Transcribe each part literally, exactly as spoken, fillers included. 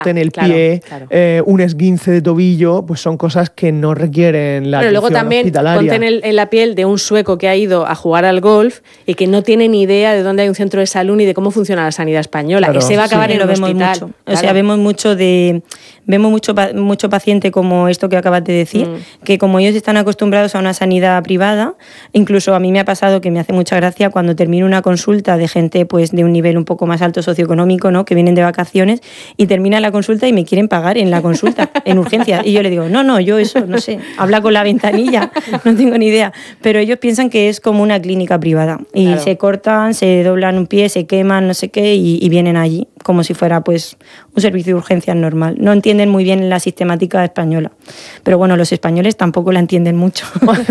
en el claro, pie, claro. Eh, un esguince de tobillo, pues son cosas que no requieren la Pero atención luego también hospitalaria. ponte en, el, en la piel de un sueco que ha ido a jugar al golf y que no tiene ni idea de dónde hay un centro de salud ni de cómo funciona la sanidad española. Claro, Ese va a acabar sí, en lo el vemos hospital. mucho. Claro. O sea, vemos mucho de vemos mucho mucho paciente como esto que acabas de decir, mm. que como ellos están acostumbrados a una sanidad privada, incluso a mí me ha pasado que me hace mucha gracia cuando termino una consulta de gente pues de un nivel un poco más alto socioeconómico, ¿no? Que vienen de vacaciones y termina la consulta y me quieren pagar en la consulta, en urgencia. Y yo le digo, no, no, yo eso, no sé, habla con la ventanilla, no tengo ni idea. Pero ellos piensan que es como una clínica privada. Y claro. se cortan, se doblan un pie, se queman, no sé qué, y, y vienen allí, como si fuera pues un servicio de urgencias normal. No entienden muy bien la sistemática española. Pero bueno, los españoles tampoco la entienden mucho.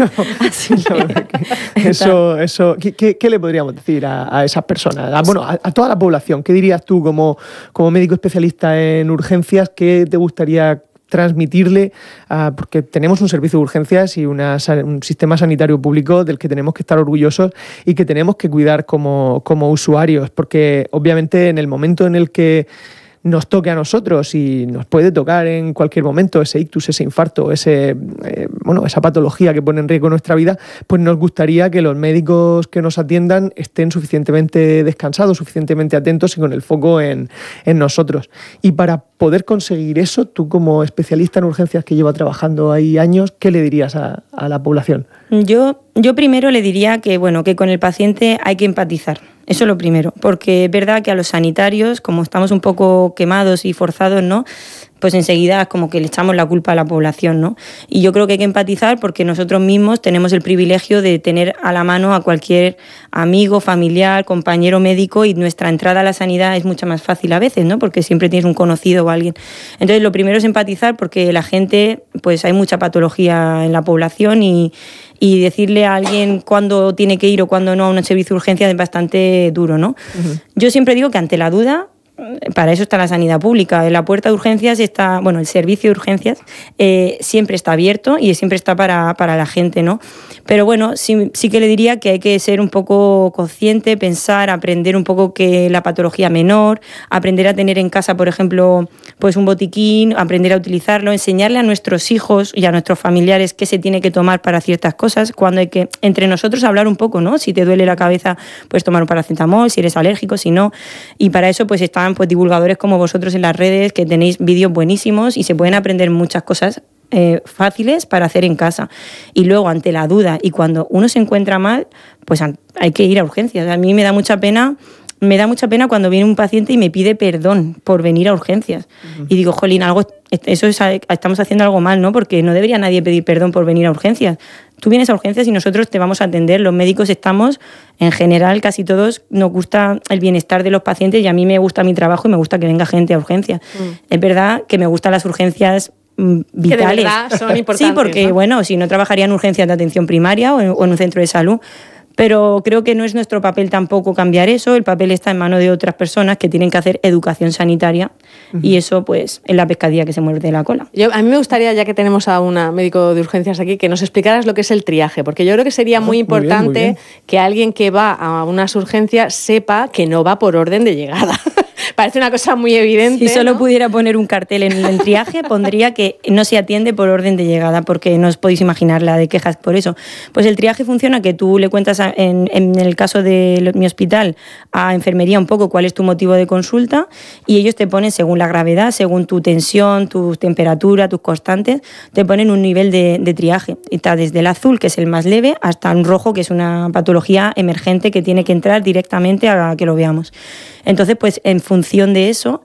Así que, eso, eso, ¿qué, qué, ¿Qué le podríamos decir a, a esas personas? A, bueno, a, a toda la población. ¿Qué dirías tú como, como médico especialista en urgencias? ¿Qué te gustaría transmitirle? Uh, porque tenemos un servicio de urgencias y una, un sistema sanitario público del que tenemos que estar orgullosos y que tenemos que cuidar como, como usuarios, porque obviamente en el momento en el que nos toque a nosotros y nos puede tocar en cualquier momento ese ictus, ese infarto, ese, eh, bueno, esa patología que pone en riesgo nuestra vida, pues nos gustaría que los médicos que nos atiendan estén suficientemente descansados, suficientemente atentos y con el foco en, en nosotros. Y para poder conseguir eso, tú como especialista en urgencias que lleva trabajando ahí años, ¿qué le dirías a, a la población? Yo, yo primero le diría que, bueno, que con el paciente hay que empatizar. Eso es lo primero, porque es verdad que a los sanitarios, como estamos un poco quemados y forzados, ¿no?, pues enseguida como que le echamos la culpa a la población, ¿no? Y yo creo que hay que empatizar porque nosotros mismos tenemos el privilegio de tener a la mano a cualquier amigo, familiar, compañero médico, y nuestra entrada a la sanidad es mucho más fácil a veces, ¿no?, porque siempre tienes un conocido o alguien. Entonces lo primero es empatizar porque la gente, pues hay mucha patología en la población y y decirle a alguien cuándo tiene que ir o cuándo no a un servicio de urgencia es bastante duro, ¿no? Uh-huh. Yo siempre digo que ante la duda, para eso está la sanidad pública. En la puerta de urgencias está, bueno, el servicio de urgencias eh, siempre está abierto y siempre está para, para la gente, ¿no? Pero bueno, sí, sí que le diría que hay que ser un poco consciente, pensar, aprender un poco que la patología menor, aprender a tener en casa, por ejemplo, pues un botiquín, aprender a utilizarlo, enseñarle a nuestros hijos y a nuestros familiares qué se tiene que tomar para ciertas cosas, cuando hay que, entre nosotros, hablar un poco, ¿no? Si te duele la cabeza, puedes tomar un paracetamol, si eres alérgico, si no. Y para eso pues están pues divulgadores como vosotros en las redes, que tenéis vídeos buenísimos y se pueden aprender muchas cosas eh, fáciles para hacer en casa. Y luego, ante la duda y cuando uno se encuentra mal, pues hay que ir a urgencias. A mí me da mucha pena me da mucha pena cuando viene un paciente y me pide perdón por venir a urgencias. Uh-huh. Y digo, jolín, algo, eso es, estamos haciendo algo mal, ¿no? Porque no debería nadie pedir perdón por venir a urgencias. Tú vienes a urgencias y nosotros te vamos a atender. Los médicos estamos, en general, casi todos, nos gusta el bienestar de los pacientes y a mí me gusta mi trabajo y me gusta que venga gente a urgencias. Uh-huh. Es verdad que me gustan las urgencias vitales. Que de verdad son importantes. Sí, porque, ¿no? Bueno, si no trabajaría en urgencias de atención primaria o en, o en un centro de salud. Pero creo que no es nuestro papel tampoco cambiar eso. El papel está en manos de otras personas que tienen que hacer educación sanitaria. Uh-huh. Y eso, pues, es la pescadilla que se muerde la cola. Yo, a mí me gustaría, ya que tenemos a una médico de urgencias aquí, que nos explicaras lo que es el triaje, porque yo creo que sería oh, muy importante muy bien, muy bien. que alguien que va a unas urgencias sepa que no va por orden de llegada. Parece una cosa muy evidente. Si solo ¿no? pudiera poner un cartel en el triaje, pondría que no se atiende por orden de llegada, porque no os podéis imaginar la de quejas por eso. Pues el triaje funciona que tú le cuentas, a, en, en el caso de mi hospital, a enfermería un poco cuál es tu motivo de consulta y ellos te ponen, según la gravedad, según tu tensión, tu temperatura, tus constantes, te ponen un nivel de, de triaje. Y está desde el azul, que es el más leve, hasta un rojo, que es una patología emergente que tiene que entrar directamente a que lo veamos. Entonces, pues en función de eso,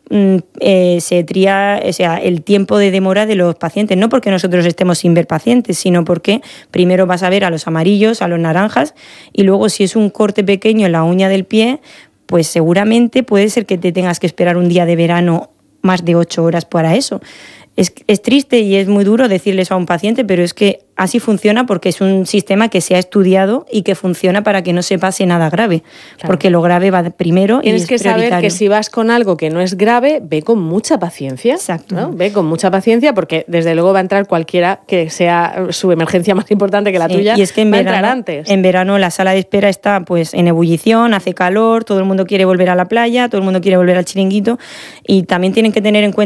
eh, se tría, o sea, el tiempo de demora de los pacientes, no porque nosotros estemos sin ver pacientes, sino porque primero vas a ver a los amarillos, a los naranjas, y luego si es un corte pequeño en la uña del pie, pues seguramente puede ser que te tengas que esperar un día de verano más de ocho horas para eso. Es, es triste y es muy duro decirles a un paciente, pero es que así funciona porque es un sistema que se ha estudiado y que funciona para que no se pase nada grave, claro. porque lo grave va primero. Tienes y es que prioritario. saber que si vas con algo que no es grave, ve con mucha paciencia. Exacto. ¿no? Ve con mucha paciencia porque desde luego va a entrar cualquiera que sea su emergencia más importante que la sí, tuya. Y es que en va verano, a entrar antes. En verano la sala de espera está pues en ebullición, hace calor, todo el mundo quiere volver a la playa, todo el mundo quiere volver al chiringuito y también tienen que tener en cuenta